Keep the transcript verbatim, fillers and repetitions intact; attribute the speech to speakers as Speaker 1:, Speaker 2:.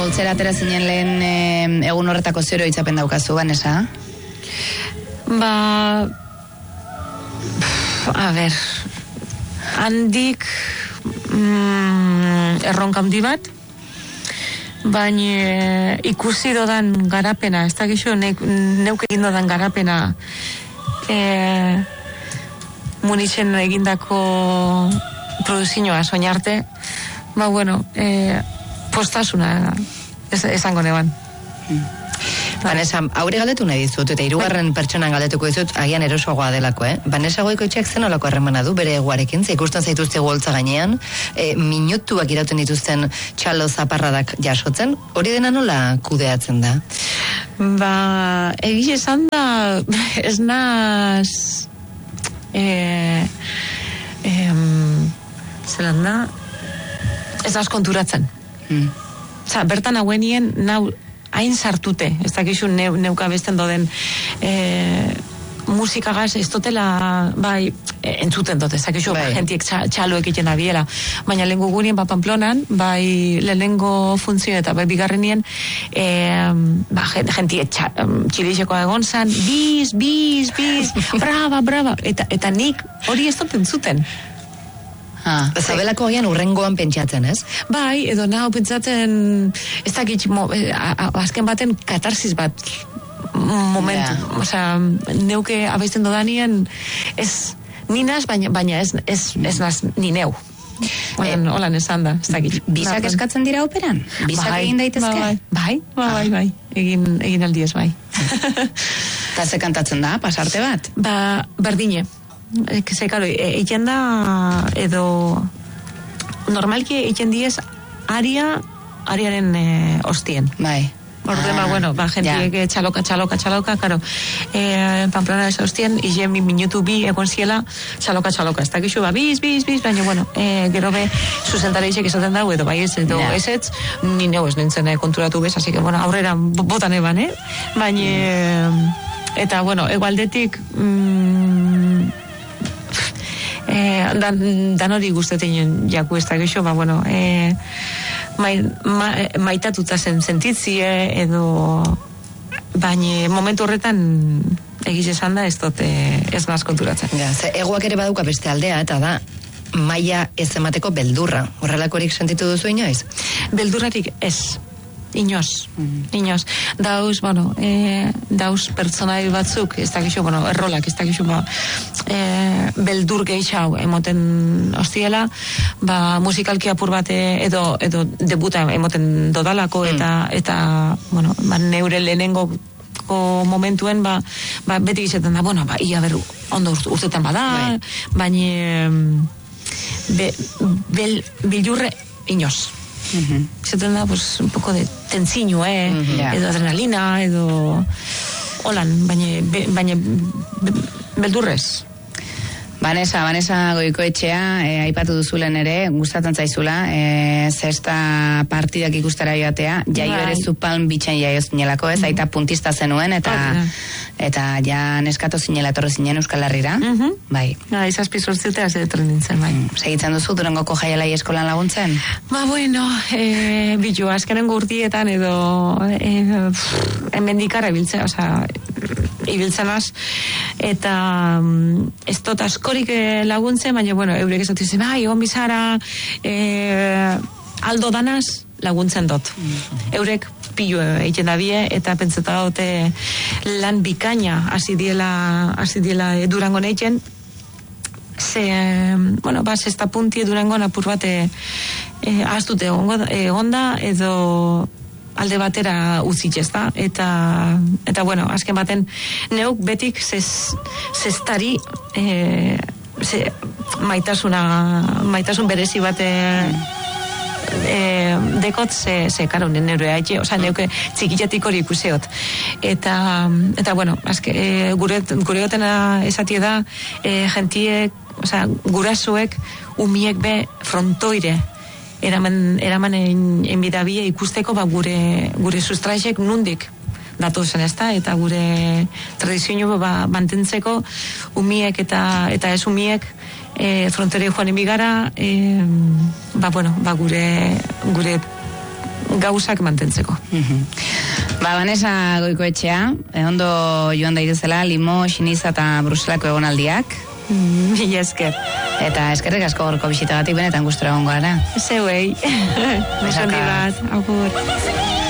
Speaker 1: Holtzera atera zinen lehen e, egun horretako zero itzapen daukazu, Vanessa?
Speaker 2: Ba... A ber... Handik... Mm, erronka handi bat, baina ikusi dodan garapena, ez da gixo ne, neuk egin dodan garapena e, Munitzen egindako produzioa soin arte, ba bueno, e, postasuna ez, esango neban.
Speaker 1: Hmm. Vanessa, haure galdetu nahi dizut, eta hirugarren pertsonan galdetuko dizut, agian erosoagoa delako, eh? Vanessa Goikoetxeak zen olako harremana du bere eguarekin, ze ikusten zaituzte goltza gainean, e, minutuak irauten dituzten txalo zaparradak jasotzen, hori dena nola kudeatzen da?
Speaker 2: Ba, egia esan da, ez naz... E, e, zelan da, ez naz konturatzen. Hmm. Osa, bertan hauenien, nau, hain sartute, ez dakizu neu, neuka besten doden e, musikagaz ez dotela bai, e, entzuten dote, ez dakizu bai. Jentiek txalo egiten abiela, baina lehenko gurien ba Pamplonan, bai lehenko funtzio eta bai bigarrenien e, ba, jentiek txilixekoa egon zan, biz, biz, biz brava, brava, eta, eta nik hori ez dut entzuten.
Speaker 1: Ah, Zabelako agian urrengoan pentsatzen, ez?
Speaker 2: Bai, edo nahu pentsatzen ez dakit, mo, a, a, azken baten katarsis bat momentu, yeah. Osea, neuke abeizten dodanien ez ninaz, baina, baina ez, ez, ez naz ni neu. Holan, holan esan da, ez dakit.
Speaker 1: Bizak eskatzen dira operan? Bizak bai, egin daitezke?
Speaker 2: Bai, bai, bai, bai, bai. Egin, egin aldiez, bai.
Speaker 1: Eta ze kantatzen da, pasarte bat?
Speaker 2: Ba, berdine. Ze, karo, egin da edo normalki egin diez aria ariaren e, ostien
Speaker 1: bai.
Speaker 2: Ordema, ah, bueno, ba, jentiek ja. txaloka, txaloka, txaloka, karo e, Pamplona ez ostien izen mi minutu bi egon ziela txaloka, txaloka ez dakizu, ba, biz, biz, biz baina, bueno, e, gero be zuzentare izek esaten dago, edo bai ez, edo ja. ezetz ni neu ez nintzen konturatu bez, así que, bueno, aurrera botan eban, eh? Baina mm. eta, bueno, egualdetik mm, Eh, dan, dan hori guztetin jaku ez da gexo, ba, bueno, eh, mai, ma, maitatuta zen sentitzie edo baina momentu horretan egiz esan da ez dut ez naz konturatzen.
Speaker 1: Ja, ze egoak ere baduka beste aldea, eta da maila ez emateko beldurra. Horrelakorik sentitu duzu inoiz?
Speaker 2: Beldurrarik ez. Inoz, mm-hmm. inoz. Dauz, bueno, e, dauz pertsonai batzuk, ez dakizu, bueno, errolak, ez dakizu, ba, e, beldur gehiago emoten ostiela, ba, musikalki apur bate edo, edo debuta emoten dodalako, eta, mm. eta, bueno, ba, neure lehenengo momentuen, ba, ba, beti izaten da, bueno, ba, ia beru, ondo urtetan bada, baina, be, bel, bilurre, inoz. Uh-huh. Zaten da, pues, un poco de tensiño, eh? Uh-huh. Yeah. Edo adrenalina, edo holan, baina, baina be, beldurrez.
Speaker 1: Vanessa, Vanessa Goikoetxea, eh, aipatu duzulen ere, gustatzen zaizula, eh, zesta partidak ikustera joatea, jaio ere zupalm bitxen jaio zinelako, ez, aita puntista zenuen, eta eta ja neskato zinela etorri zinen Euskal Herrira,
Speaker 2: uh-huh.
Speaker 1: bai.
Speaker 2: Ja, izazpi sortziotea zetorren nintzen, bai.
Speaker 1: Mm, segitzen duzu, Durangoko jaialai eskolan laguntzen?
Speaker 2: Ba, bueno, eh, bitu, azkenengo urtietan edo eh, enmendikara ibiltzen, oza, ibiltzen az, eta mm, ez dut askorik laguntzen, baina, bueno, eurek esatzen, bai, egon bizara, eh, aldo danaz laguntzen dut. Mm-hmm. Eurek pilu egiten dabie, eta pentseta dute lan bikaina hasi diela, hasi diela Durangon egiten, ze, bueno, ba, zesta punti Durangon apur bat e, ahaztute egonda, edo alde batera utzitz, ez da, eta, eta, bueno, azken baten, neuk betik zez, zestari, e, ze, maitasuna, maitasun berezi bate, e, dekot ze, ze karo, nire haitxe, oza, neuke txikiatik hori ikuseot. Eta, eta bueno, azke, e, gure, gure gotena esatie da, e, jentiek, oza, gurasuek, umiek be frontoire, eraman, eraman enbidabie ikusteko, ba, gure, gure sustraixek nundik datu zen, ezta, eta gure tradizio ba, mantentzeko umiek eta, eta ez umiek e, frontere joan enbigara, e, ba, bueno, ba, gure, gure gauzak mantentzeko.
Speaker 3: Ba, Vanessa Goikoetxea, eh, ondo joan daitezela, Limo, Xiniza eta Bruselako egonaldiak.
Speaker 2: Mila esker.
Speaker 3: Eta eskerrik asko gorko bisitagatik benetan gustura egongo gara.
Speaker 2: Zeuei. Besandi bat, agur.